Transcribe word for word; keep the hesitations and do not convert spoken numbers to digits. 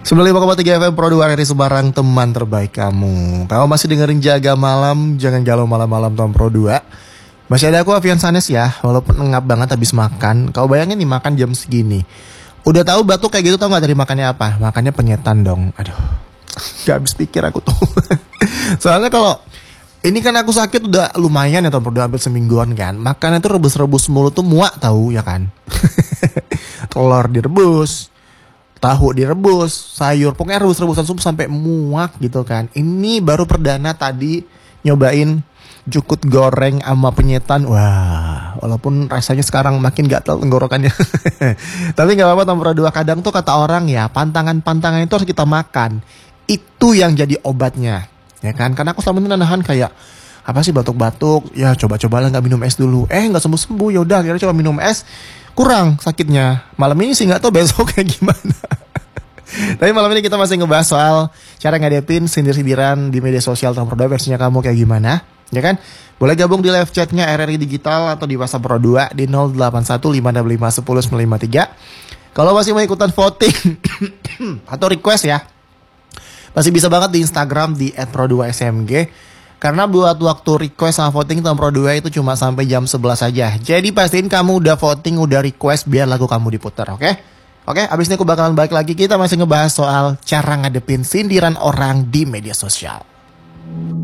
sembilan puluh lima koma tiga F M Pro dua R R I Semarang, teman terbaik kamu. Kamu masih dengerin Jaga Malam, jangan galau malam-malam Tom Pro dua. Masih ada aku Avian Sanes ya, walaupun ngap banget habis makan. Kau bayangin nih makan jam segini. Udah tahu batuk kayak gitu, tau gak dari makannya apa? Makannya penyetan dong. Aduh, gak habis pikir aku tuh. Soalnya kalau ini kan aku sakit udah lumayan ya Tom Pro dua, hampir semingguan kan. Makannya tuh rebus-rebus mulu tuh muak tahu ya kan. Telur direbus, tahu direbus, sayur, pokoknya rebus-rebusan sup sampai muak gitu kan. Ini baru perdana tadi nyobain jukut goreng sama penyetan. Wah, walaupun rasanya sekarang makin gatel tenggorokannya. Tapi gak apa-apa Tom Pro dua. Kadang tuh kata orang ya, pantangan-pantangan itu harus kita makan. Itu yang jadi obatnya, ya kan? Karena aku selama ini nahan kayak apa sih batuk-batuk, ya coba-coba lah gak minum es dulu. Eh gak sembuh-sembuh, yaudah akhirnya coba minum es, kurang sakitnya. Malam ini sih gak tahu besok kayak gimana. Tapi malam ini kita masih ngebahas soal cara ngadepin sindir-sindiran di media sosial Tom Pro dua, versinya kamu kayak gimana, ya kan? Boleh gabung di live chatnya R R I Digital atau di WhatsApp Pro dua di nol delapan satu lima enam lima satu nol sembilan lima tiga. Kalau masih mau ikutan voting atau request ya, masih bisa banget di Instagram di et pro dua S M G. Karena buat waktu request sama voting Tom Pro dua itu cuma sampai jam sebelas aja. Jadi pastiin kamu udah voting, udah request biar lagu kamu diputar, oke? Okay? Oke, okay, abis ini aku bakalan balik lagi. Kita masih ngebahas soal cara ngadepin sindiran orang di media sosial.